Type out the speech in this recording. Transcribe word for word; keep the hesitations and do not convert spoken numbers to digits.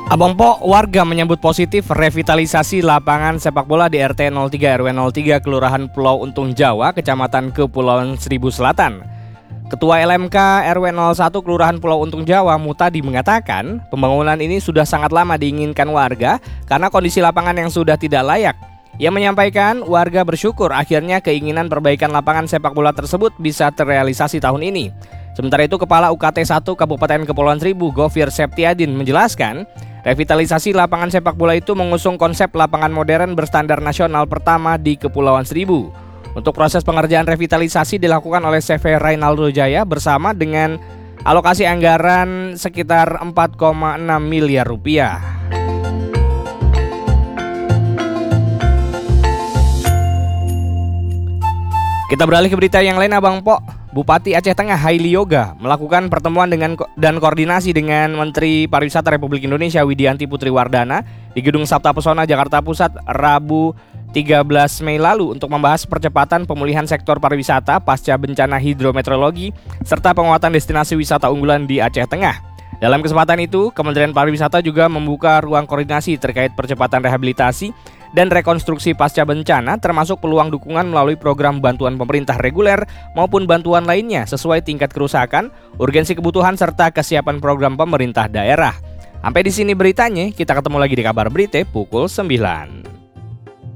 Abang Po, warga menyambut positif revitalisasi lapangan sepak bola di R T nol tiga R W nol tiga Kelurahan Pulau Untung Jawa, Kecamatan Kepulauan Seribu Selatan. Ketua L M K R W nol satu Kelurahan Pulau Untung Jawa, Mutadi, mengatakan pembangunan ini sudah sangat lama diinginkan warga karena kondisi lapangan yang sudah tidak layak. Ia menyampaikan warga bersyukur akhirnya keinginan perbaikan lapangan sepak bola tersebut bisa terrealisasi tahun ini. Sementara itu, Kepala U K T satu Kabupaten Kepulauan Seribu, Gofir Septiadin, menjelaskan revitalisasi lapangan sepak bola itu mengusung konsep lapangan modern berstandar nasional pertama di Kepulauan Seribu. Untuk proses pengerjaan revitalisasi dilakukan oleh C V Rainaldo Jaya bersama dengan alokasi anggaran sekitar empat koma enam miliar rupiah. Kita beralih ke berita yang lain, Abang Po. Bupati Aceh Tengah Haili Yoga melakukan pertemuan dengan dan koordinasi dengan Menteri Pariwisata Republik Indonesia Widianti Putri Wardana di Gedung Sabta Pesona, Jakarta Pusat, Rabu tiga belas Mei lalu untuk membahas percepatan pemulihan sektor pariwisata pasca bencana hidrometeorologi serta penguatan destinasi wisata unggulan di Aceh Tengah. Dalam kesempatan itu, Kementerian Pariwisata juga membuka ruang koordinasi terkait percepatan rehabilitasi dan rekonstruksi pasca bencana, termasuk peluang dukungan melalui program bantuan pemerintah reguler maupun bantuan lainnya sesuai tingkat kerusakan, urgensi kebutuhan, serta kesiapan program pemerintah daerah. Sampai di sini beritanya, kita ketemu lagi di Kabar Berita pukul sembilan.